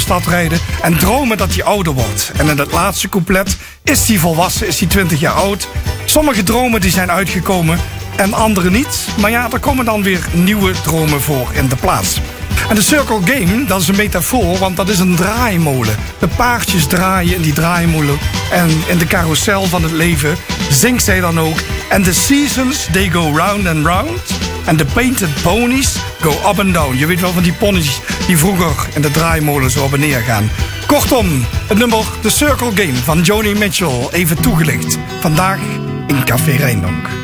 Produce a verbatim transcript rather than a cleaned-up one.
stad rijden en dromen dat hij ouder wordt. En in het laatste couplet is hij volwassen, is hij twintig jaar oud. Sommige dromen die zijn uitgekomen en andere niet. Maar ja, er komen dan weer nieuwe dromen voor in de plaats. En de Circle Game, dat is een metafoor, want dat is een draaimolen. De paardjes draaien in die draaimolen. En in de carousel van het leven zingt zij dan ook. And the seasons, they go round and round. And the painted ponies go up and down. Je weet wel van die ponies die vroeger in de draaimolen zo op en neer gaan. Kortom, het nummer The Circle Game van Joni Mitchell even toegelicht. Vandaag in Café Rijndonk.